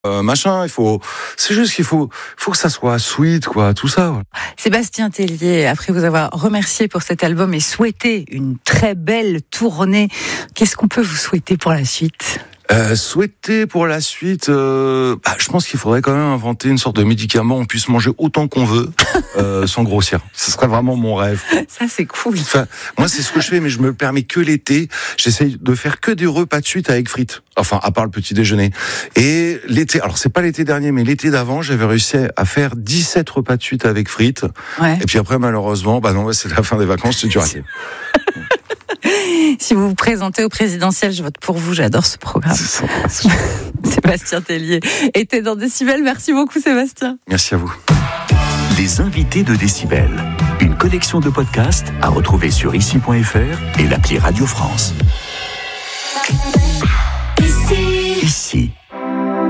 machin. C'est juste qu'il faut que ça soit sweet, quoi, tout ça. Voilà. Sébastien Tellier, après vous avoir remercié pour cet album et souhaité une très belle tournée, qu'est-ce qu'on peut vous souhaiter pour la suite ? Souhaiter pour la suite, je pense qu'il faudrait quand même inventer une sorte de médicament où on puisse manger autant qu'on veut, sans grossir. Ce serait vraiment mon rêve. Ça, c'est cool. Enfin, moi, c'est ce que je fais, mais je me le permets que l'été. J'essaye de faire que des repas de suite avec frites. Enfin, à part le petit déjeuner. Et l'été, alors c'est pas l'été dernier, mais l'été d'avant, j'avais réussi à faire 17 repas de suite avec frites. Ouais. Et puis après, malheureusement, c'est la fin des vacances, c'est du raté. Si vous vous présentez au présidentiel, je vote pour vous, j'adore ce programme. Sébastien Tellier était dans Décibel. Merci beaucoup, Sébastien. Merci à vous. Les invités de Décibel, une collection de podcasts à retrouver sur ici.fr et l'appli Radio France. Ici.